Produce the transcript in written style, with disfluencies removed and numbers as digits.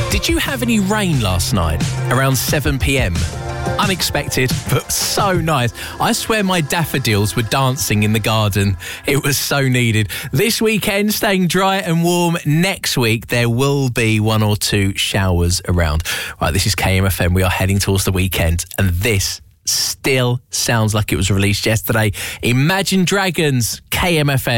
Did you have any rain last night around 7 p.m? Unexpected, but so nice. I swear my daffodils were dancing in the garden. It was so needed. This weekend, staying dry and warm. Next week, there will be 1 or 2 showers around. Right, this is KMFM. We are heading towards the weekend, and this still sounds like it was released yesterday. Imagine Dragons, KMFM.